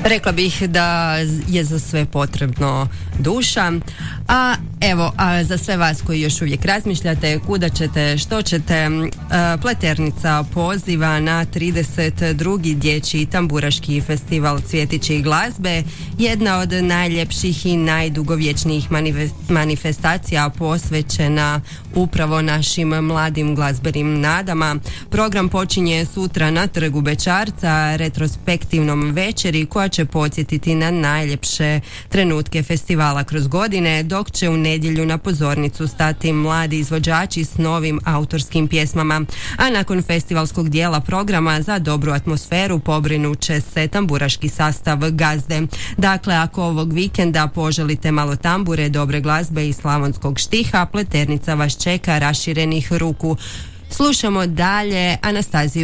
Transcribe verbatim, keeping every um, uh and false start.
Rekla bih da je za sve potrebno duša, a evo, a za sve vas koji još uvijek razmišljate kuda ćete, što ćete, Pleternica poziva na trideset drugi dječji tamburaški festival cvjetići glazbe, jedna od najljepših i najdugovječnijih manifestacija posvećena upravo našim mladim glazbenim nadama. Program počinje sutra na Trgu Bećarca retrospektivnom večeri koja će podsjetiti na najljepše trenutke festivala kroz godine, dok će u nedjelju na pozornicu stati mladi izvođači s novim autorskim pjesmama, a nakon festivalskog dijela programa za dobru atmosferu pobrinut će se tamburaški sastav Gazde. Dakle, ako ovog vikenda poželite malo tambure, dobre glazbe i slavonskog štiha, Pleternica vas čeka raširenih ruku. Slušamo dalje Anastaziju